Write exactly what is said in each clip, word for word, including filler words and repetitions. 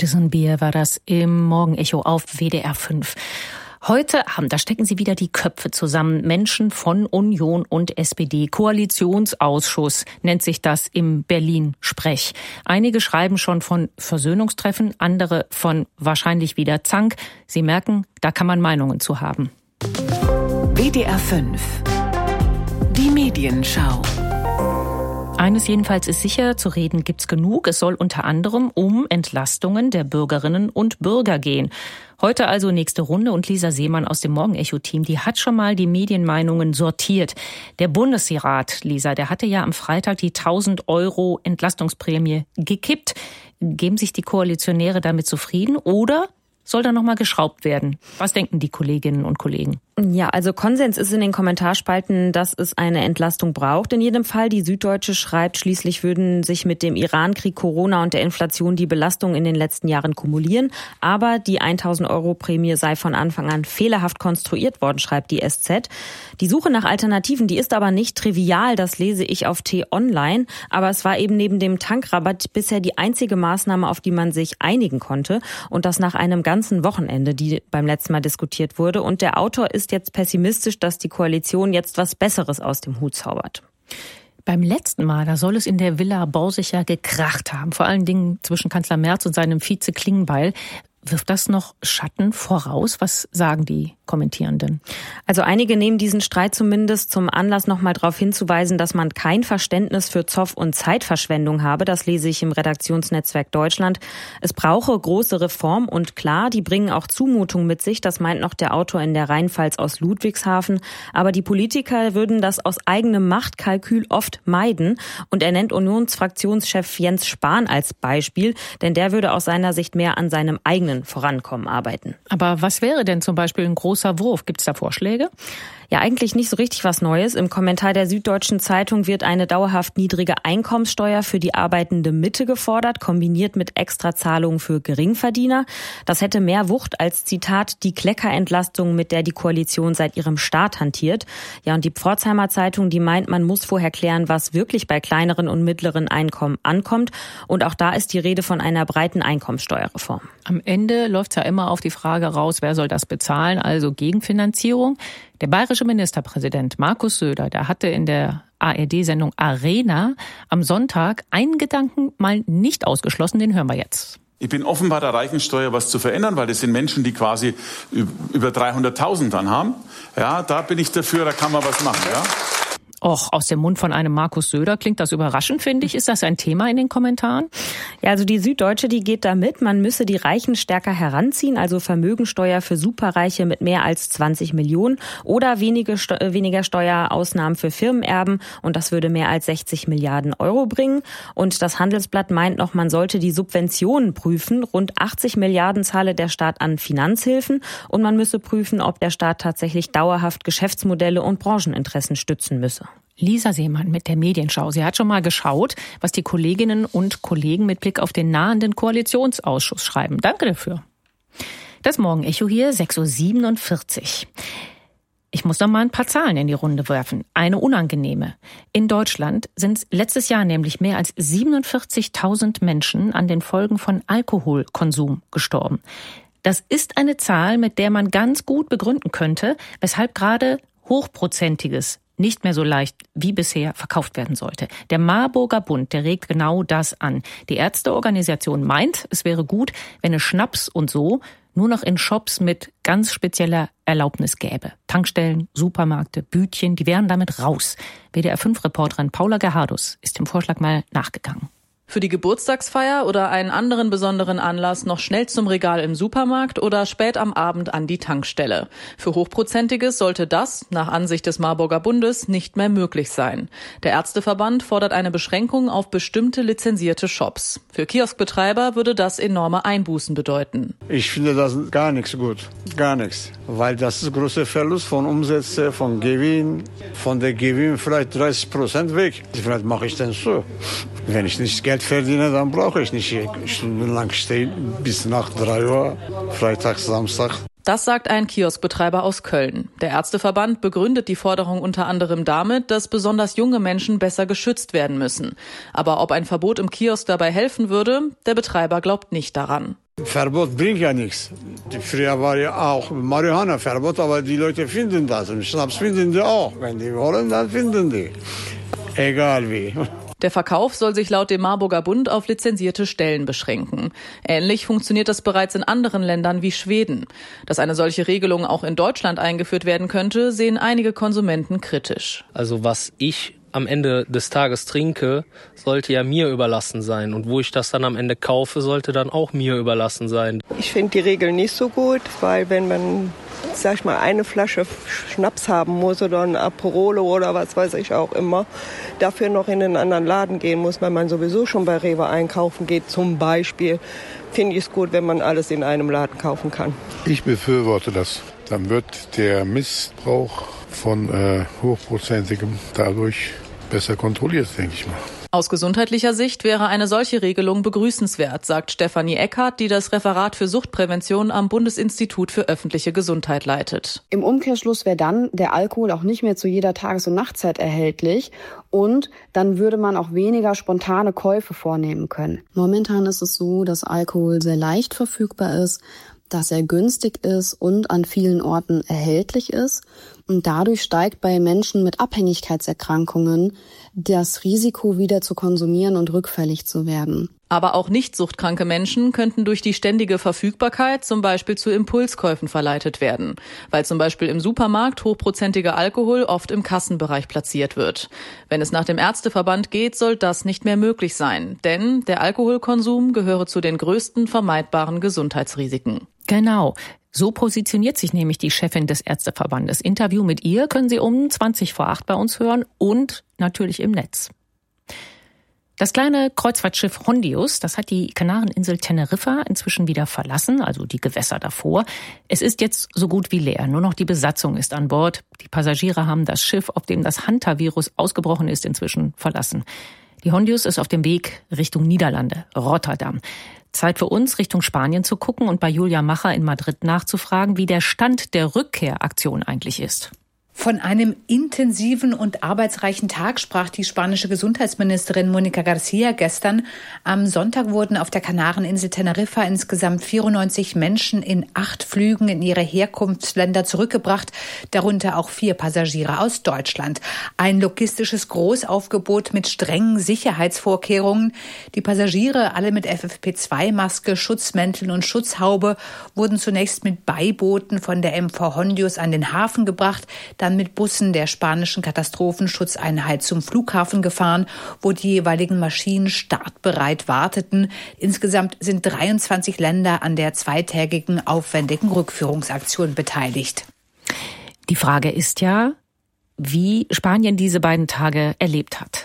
Madison Beer war das im Morgenecho auf W D R fünf. Heute Abend, da stecken sie wieder die Köpfe zusammen. Menschen von Union und S P D. Koalitionsausschuss nennt sich das im Berlin-Sprech. Einige schreiben schon von Versöhnungstreffen, andere von wahrscheinlich wieder Zank. Sie merken, da kann man Meinungen zu haben. W D R fünf. Die Medienschau. Eines jedenfalls ist sicher, zu reden gibt's genug. Es soll unter anderem um Entlastungen der Bürgerinnen und Bürger gehen. Heute also nächste Runde und Lisa Seemann aus dem Morgenecho-Team, die hat schon mal die Medienmeinungen sortiert. Der Bundesrat, Lisa, der hatte ja am Freitag die tausend Euro Entlastungsprämie gekippt. Geben sich die Koalitionäre damit zufrieden oder soll da noch mal geschraubt werden? Was denken die Kolleginnen und Kollegen? Ja, also Konsens ist in den Kommentarspalten, dass es eine Entlastung braucht. In jedem Fall, die Süddeutsche schreibt, schließlich würden sich mit dem Irankrieg, Corona und der Inflation die Belastungen in den letzten Jahren kumulieren. Aber die tausend Euro Prämie sei von Anfang an fehlerhaft konstruiert worden, schreibt die S Z. Die Suche nach Alternativen, die ist aber nicht trivial, das lese ich auf T-Online. Aber es war eben neben dem Tankrabatt bisher die einzige Maßnahme, auf die man sich einigen konnte. Und das nach einem ganzen Wochenende, die beim letzten Mal diskutiert wurde. Und der Autor ist jetzt pessimistisch, dass die Koalition jetzt was Besseres aus dem Hut zaubert. Beim letzten Mal, da soll es in der Villa Borsicher gekracht haben, vor allen Dingen zwischen Kanzler Merz und seinem Vize Klingbeil. Wirft das noch Schatten voraus? Was sagen die Kommentierenden? Also einige nehmen diesen Streit zumindest zum Anlass, noch mal darauf hinzuweisen, dass man kein Verständnis für Zoff- und Zeitverschwendung habe. Das lese ich im Redaktionsnetzwerk Deutschland. Es brauche große Reform und klar, die bringen auch Zumutung mit sich. Das meint noch der Autor in der Rheinpfalz aus Ludwigshafen. Aber die Politiker würden das aus eigenem Machtkalkül oft meiden. Und er nennt Unionsfraktionschef Jens Spahn als Beispiel, denn der würde aus seiner Sicht mehr an seinem eigenen Vorankommen arbeiten. Aber was wäre denn zum Beispiel ein großer Wurf? Gibt es da Vorschläge? Ja, eigentlich nicht so richtig was Neues. Im Kommentar der Süddeutschen Zeitung wird eine dauerhaft niedrige Einkommenssteuer für die arbeitende Mitte gefordert, kombiniert mit Extrazahlungen für Geringverdiener. Das hätte mehr Wucht als, Zitat, die Kleckerentlastung, mit der die Koalition seit ihrem Start hantiert. Ja, und die Pforzheimer Zeitung, die meint, man muss vorher klären, was wirklich bei kleineren und mittleren Einkommen ankommt. Und auch da ist die Rede von einer breiten Einkommenssteuerreform. Am Ende läuft es ja immer auf die Frage raus, wer soll das bezahlen, also Gegenfinanzierung. Der bayerische Ministerpräsident Markus Söder, der hatte in der A R D-Sendung Arena am Sonntag einen Gedanken mal nicht ausgeschlossen, den hören wir jetzt. Ich bin offen, bei der Reichensteuer was zu verändern, weil das sind Menschen, die quasi über dreihunderttausend dann haben. Ja, da bin ich dafür, da kann man was machen, ja. Och, aus dem Mund von einem Markus Söder klingt das überraschend, finde ich. Ist das ein Thema in den Kommentaren? Ja, also die Süddeutsche, die geht da mit. Man müsse die Reichen stärker heranziehen, also Vermögensteuer für Superreiche mit mehr als zwanzig Millionen oder wenige, weniger Steuerausnahmen für Firmenerben. Und das würde mehr als sechzig Milliarden Euro bringen. Und das Handelsblatt meint noch, man sollte die Subventionen prüfen. Rund achtzig Milliarden zahle der Staat an Finanzhilfen. Und man müsse prüfen, ob der Staat tatsächlich dauerhaft Geschäftsmodelle und Brancheninteressen stützen müsse. Lisa Seemann mit der Medienschau. Sie hat schon mal geschaut, was die Kolleginnen und Kollegen mit Blick auf den nahenden Koalitionsausschuss schreiben. Danke dafür. Das Morgenecho hier, sechs Uhr siebenundvierzig. Ich muss noch mal ein paar Zahlen in die Runde werfen. Eine unangenehme. In Deutschland sind letztes Jahr nämlich mehr als siebenundvierzigtausend Menschen an den Folgen von Alkoholkonsum gestorben. Das ist eine Zahl, mit der man ganz gut begründen könnte, weshalb gerade Hochprozentiges nicht mehr so leicht wie bisher verkauft werden sollte. Der Marburger Bund, der regt genau das an. Die Ärzteorganisation meint, es wäre gut, wenn es Schnaps und so nur noch in Shops mit ganz spezieller Erlaubnis gäbe. Tankstellen, Supermärkte, Bütchen, die wären damit raus. W D R fünf Reporterin Paula Gerhardus ist dem Vorschlag mal nachgegangen. Für die Geburtstagsfeier oder einen anderen besonderen Anlass noch schnell zum Regal im Supermarkt oder spät am Abend an die Tankstelle. Für Hochprozentiges sollte das, nach Ansicht des Marburger Bundes, nicht mehr möglich sein. Der Ärzteverband fordert eine Beschränkung auf bestimmte lizenzierte Shops. Für Kioskbetreiber würde das enorme Einbußen bedeuten. Ich finde das gar nichts gut. Gar nichts. Weil das ist ein großer Verlust von Umsätzen, von Gewinn. Von der Gewinn vielleicht dreißig Prozent weg. Vielleicht mache ich dann so. Wenn ich nicht Geld verdiene, dann brauche ich nicht stundenlang stehen bis nach drei Uhr, Freitag, Samstag. Das sagt ein Kioskbetreiber aus Köln. Der Ärzteverband begründet die Forderung unter anderem damit, dass besonders junge Menschen besser geschützt werden müssen. Aber ob ein Verbot im Kiosk dabei helfen würde, der Betreiber glaubt nicht daran. Verbot bringt ja nichts. Früher war ja auch Marihuana Verbot, aber die Leute finden das. Und Schnaps finden die auch. Wenn die wollen, dann finden die. Egal wie. Der Verkauf soll sich laut dem Marburger Bund auf lizenzierte Stellen beschränken. Ähnlich funktioniert das bereits in anderen Ländern wie Schweden. Dass eine solche Regelung auch in Deutschland eingeführt werden könnte, sehen einige Konsumenten kritisch. Also was ich am Ende des Tages trinke, sollte ja mir überlassen sein. Und wo ich das dann am Ende kaufe, sollte dann auch mir überlassen sein. Ich finde die Regel nicht so gut, weil wenn man, sag ich mal, eine Flasche Schnaps haben muss oder ein Aperolo oder was weiß ich auch immer, dafür noch in einen anderen Laden gehen muss, weil man sowieso schon bei Rewe einkaufen geht, zum Beispiel, finde ich es gut, wenn man alles in einem Laden kaufen kann. Ich befürworte das. Dann wird der Missbrauch von äh, hochprozentigem dadurch besser kontrolliert, denke ich mal. Aus gesundheitlicher Sicht wäre eine solche Regelung begrüßenswert, sagt Stefanie Eckhardt, die das Referat für Suchtprävention am Bundesinstitut für öffentliche Gesundheit leitet. Im Umkehrschluss wäre dann der Alkohol auch nicht mehr zu jeder Tages- und Nachtzeit erhältlich und dann würde man auch weniger spontane Käufe vornehmen können. Momentan ist es so, dass Alkohol sehr leicht verfügbar ist, dass er günstig ist und an vielen Orten erhältlich ist. Und dadurch steigt bei Menschen mit Abhängigkeitserkrankungen das Risiko, wieder zu konsumieren und rückfällig zu werden. Aber auch nicht suchtkranke Menschen könnten durch die ständige Verfügbarkeit zum Beispiel zu Impulskäufen verleitet werden, weil zum Beispiel im Supermarkt hochprozentiger Alkohol oft im Kassenbereich platziert wird. Wenn es nach dem Ärzteverband geht, soll das nicht mehr möglich sein, denn der Alkoholkonsum gehöre zu den größten vermeidbaren Gesundheitsrisiken. Genau. So positioniert sich nämlich die Chefin des Ärzteverbandes. Interview mit ihr können Sie um zwanzig vor acht bei uns hören und natürlich im Netz. Das kleine Kreuzfahrtschiff Hondius, das hat die Kanareninsel Teneriffa inzwischen wieder verlassen, also die Gewässer davor. Es ist jetzt so gut wie leer, nur noch die Besatzung ist an Bord. Die Passagiere haben das Schiff, auf dem das Hantavirus ausgebrochen ist, inzwischen verlassen. Die Hondius ist auf dem Weg Richtung Niederlande, Rotterdam. Zeit für uns, Richtung Spanien zu gucken und bei Julia Macher in Madrid nachzufragen, wie der Stand der Rückkehraktion eigentlich ist. Von einem intensiven und arbeitsreichen Tag sprach die spanische Gesundheitsministerin Mónica García gestern. Am Sonntag wurden auf der Kanareninsel Teneriffa insgesamt vierundneunzig Menschen in acht Flügen in ihre Herkunftsländer zurückgebracht, darunter auch vier Passagiere aus Deutschland. Ein logistisches Großaufgebot mit strengen Sicherheitsvorkehrungen. Die Passagiere, alle mit F F P zwei Maske, Schutzmänteln und Schutzhaube, wurden zunächst mit Beibooten von der M V Hondius an den Hafen gebracht, dann mit Bussen der spanischen Katastrophenschutzeinheit zum Flughafen gefahren, wo die jeweiligen Maschinen startbereit warteten. Insgesamt sind dreiundzwanzig Länder an der zweitägigen aufwendigen Rückführungsaktion beteiligt. Die Frage ist ja, wie Spanien diese beiden Tage erlebt hat.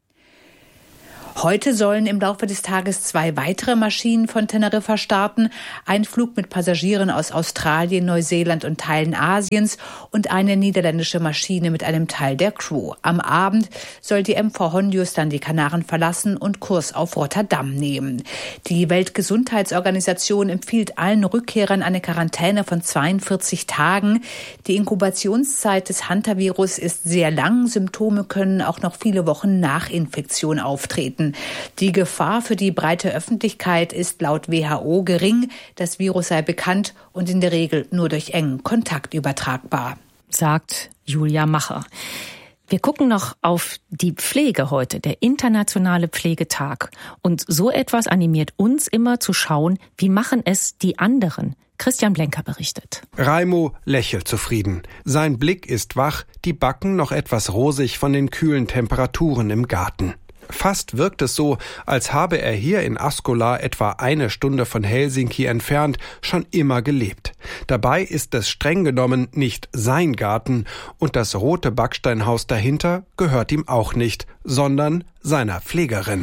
Heute sollen im Laufe des Tages zwei weitere Maschinen von Teneriffa starten. Ein Flug mit Passagieren aus Australien, Neuseeland und Teilen Asiens und eine niederländische Maschine mit einem Teil der Crew. Am Abend soll die M V Hondius dann die Kanaren verlassen und Kurs auf Rotterdam nehmen. Die Weltgesundheitsorganisation empfiehlt allen Rückkehrern eine Quarantäne von zweiundvierzig Tagen. Die Inkubationszeit des Hantavirus ist sehr lang. Symptome können auch noch viele Wochen nach Infektion auftreten. Die Gefahr für die breite Öffentlichkeit ist laut W H O gering. Das Virus sei bekannt und in der Regel nur durch engen Kontakt übertragbar, sagt Julia Macher. Wir gucken noch auf die Pflege heute, der internationale Pflegetag. Und so etwas animiert uns immer zu schauen, wie machen es die anderen. Christian Blenker berichtet. Raimo lächelt zufrieden. Sein Blick ist wach, die Backen noch etwas rosig von den kühlen Temperaturen im Garten. Fast wirkt es so, als habe er hier in Askola, etwa eine Stunde von Helsinki entfernt, schon immer gelebt. Dabei ist es streng genommen nicht sein Garten und das rote Backsteinhaus dahinter gehört ihm auch nicht, sondern seiner Pflegerin.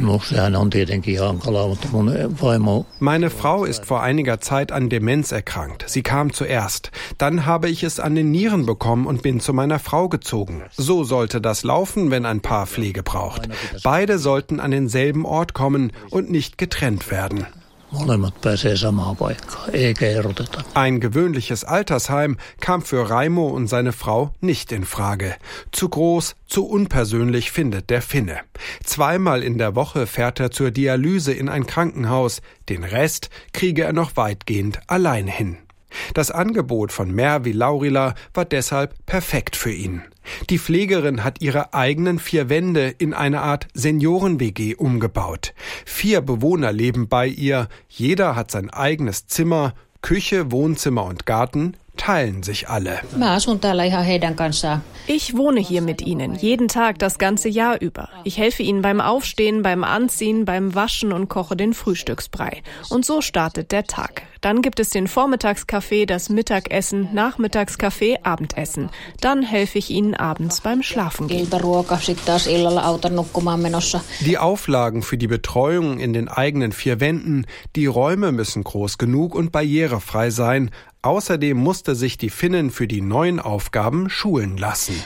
Meine Frau ist vor einiger Zeit an Demenz erkrankt. Sie kam zuerst. Dann habe ich es an den Nieren bekommen und bin zu meiner Frau gezogen. So sollte das laufen, wenn ein Paar Pflege braucht. Beide sollten an denselben Ort kommen und nicht getrennt werden. Ein gewöhnliches Altersheim kam für Raimo und seine Frau nicht in Frage. Zu groß, zu unpersönlich findet der Finne. Zweimal in der Woche fährt er zur Dialyse in ein Krankenhaus. Den Rest kriege er noch weitgehend allein hin. Das Angebot von Mervi Laurila war deshalb perfekt für ihn. Die Pflegerin hat ihre eigenen vier Wände in eine Art Senioren-W G umgebaut. Vier Bewohner leben bei ihr, jeder hat sein eigenes Zimmer, Küche, Wohnzimmer und Garten teilen sich alle. Ich wohne hier mit ihnen, jeden Tag das ganze Jahr über. Ich helfe ihnen beim Aufstehen, beim Anziehen, beim Waschen und koche den Frühstücksbrei. Und so startet der Tag. Dann gibt es den Vormittagskaffee, das Mittagessen, Nachmittagskaffee, Abendessen. Dann helfe ich ihnen abends beim Schlafengehen. Die Auflagen für die Betreuung in den eigenen vier Wänden, die Räume müssen groß genug und barrierefrei sein. Außerdem musste sich die Finnin für die neuen Aufgaben schulen lassen.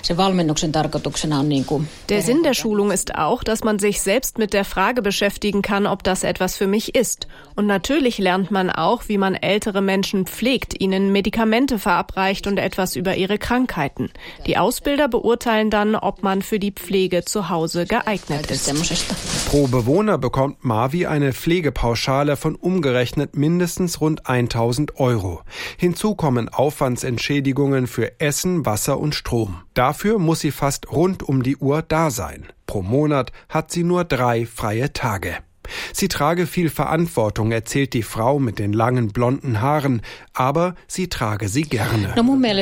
Der Sinn der Schulung ist auch, dass man sich selbst mit der Frage beschäftigen kann, ob das etwas für mich ist. Und natürlich lernt man auch, wie man ältere Menschen pflegt, ihnen Medikamente verabreicht und etwas über ihre Krankheiten. Die Ausbilder beurteilen dann, ob man für die Pflege zu Hause geeignet ist. Pro Bewohner bekommt Marvi eine Pflegepauschale von umgerechnet mindestens rund tausend Euro. Hinzu kommen Aufwandsentschädigungen für Essen, Wasser und Strom. Dafür muss sie fast rund um die Uhr da sein. Pro Monat hat sie nur drei freie Tage. Sie trage viel Verantwortung, erzählt die Frau mit den langen blonden Haaren, aber sie trage sie gerne.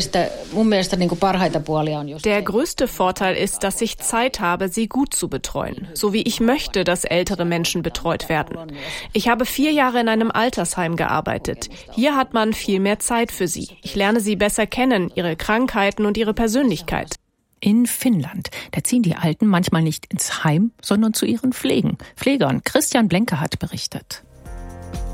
Der größte Vorteil ist, dass ich Zeit habe, sie gut zu betreuen, so wie ich möchte, dass ältere Menschen betreut werden. Ich habe vier Jahre in einem Altersheim gearbeitet. Hier hat man viel mehr Zeit für sie. Ich lerne sie besser kennen, ihre Krankheiten und ihre Persönlichkeit. In Finnland, da ziehen die Alten manchmal nicht ins Heim, sondern zu ihren Pflegen. Pflegern. Christian Blenke hat berichtet.